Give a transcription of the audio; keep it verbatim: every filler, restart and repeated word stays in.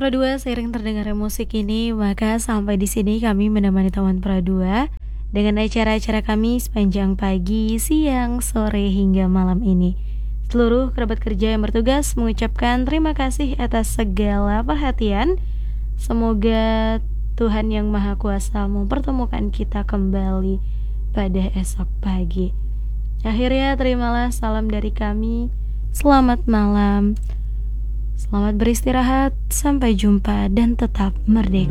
Pradua, seiring terdengarnya musik ini, maka sampai di sini kami menemani teman Pradua dengan acara-acara kami sepanjang pagi, siang, sore hingga malam ini. Seluruh kerabat kerja yang bertugas mengucapkan terima kasih atas segala perhatian. Semoga Tuhan Yang Maha Kuasa mempertemukan kita kembali pada esok pagi. Akhirnya terimalah salam dari kami. Selamat malam. Selamat beristirahat, sampai jumpa dan tetap merdeka.